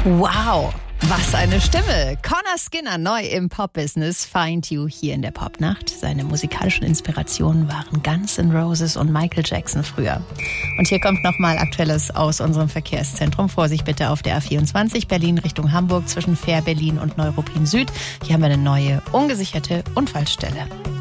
Wow, was eine Stimme. Connor Skinner, neu im Pop-Business, Find You hier in der Popnacht. Seine musikalischen Inspirationen waren Guns N' Roses und Michael Jackson früher. Und hier kommt nochmal Aktuelles aus unserem Verkehrszentrum. Vorsicht bitte auf der A24 Berlin Richtung Hamburg zwischen Fähr Berlin und Neuruppin Süd. Hier haben wir eine neue, ungesicherte Unfallstelle.